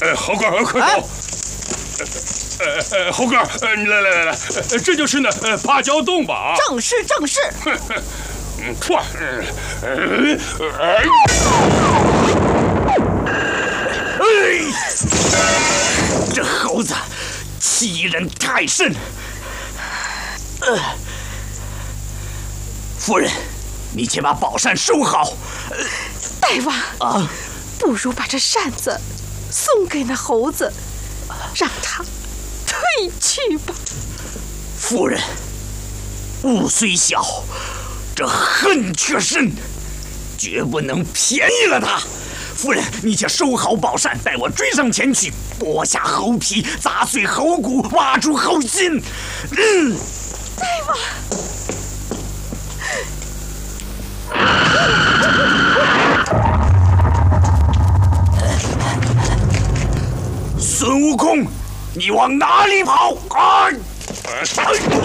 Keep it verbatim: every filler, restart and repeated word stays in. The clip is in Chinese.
呃，猴哥，快走！呃呃，猴哥，呃，来来来来，这就是那呃芭蕉洞吧？ 正是正是。 嗯，唰，呃呃。 哎，这猴子欺人太甚！呃，夫人，你且把宝扇收好。呃、 大王啊， 不如把这扇子送给那猴子，让他退去吧。 夫人，物虽小，这恨却深，绝不能便宜了他。夫人，你且收好宝扇，带我追上前去，剥下猴皮，砸碎猴骨，挖出猴心。嗯， 大王。 孙悟空，你往哪里跑？啊！